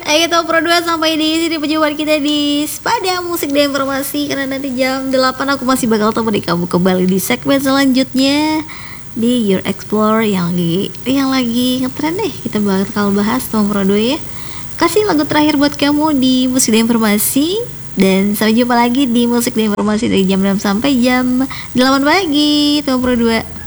Ayo kita Pro 2 sampai di sini perjumpaan kita di Spada Musik dan Informasi. Karena nanti jam 8 aku masih bakal temani kamu kembali di segmen selanjutnya di Your Explore yang lagi ngetren deh. Kita bakal bahas sama Pro 2 ya. Kasih lagu terakhir buat kamu di Musik dan Informasi. Dan sampai jumpa lagi di Musik dan Informasi dari jam 6 sampai jam 8 pagi, Pro 2.